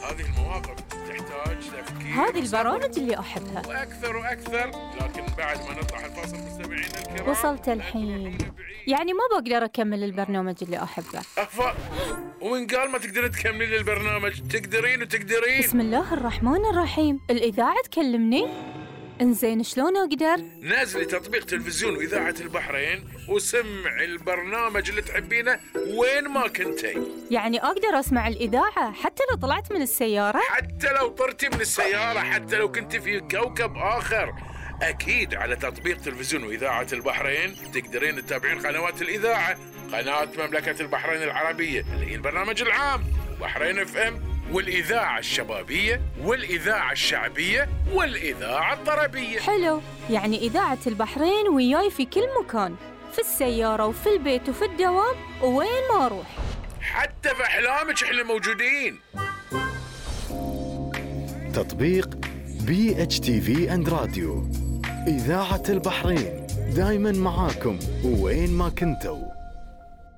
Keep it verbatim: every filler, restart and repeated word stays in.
هذه المواقف تحتاج تفكير. هذه البرامج اللي أحبها وأكثر وأكثر. لكن بعد ما نطلع الفاصل مستمعين الكرام، وصلت الحين، يعني ما بقدر أكمل البرنامج اللي أحبه. أفا وإن قال ما تقدرين تكملين البرنامج، تقدرين وتقدرين. بسم الله الرحمن الرحيم. الإذاعة تكلمني؟ إنزين شلون أقدر؟ نازلي تطبيق تلفزيون وإذاعة البحرين وسمعي البرنامج اللي تحبينه وين ما كنتي. يعني أقدر أسمع الإذاعة حتى لو طلعت من السيارة؟ حتى لو طرتي من السيارة، حتى لو كنت في كوكب آخر. أكيد على تطبيق تلفزيون وإذاعة البحرين تقدرين تتابعين قنوات الإذاعة. قناة مملكة البحرين العربية اللي هي البرنامج العام بحرين اف ام، والإذاعة الشبابية، والإذاعة الشعبية، والإذاعة الطربية. حلو، يعني إذاعة البحرين وياي في كل مكان، في السيارة وفي البيت وفي الدوام ووين ما أروح. حتى في أحلامك إحنا موجودين. تطبيق بي اتش تي في اند راديو. إذاعة البحرين دايما معاكم وين ما كنتوا.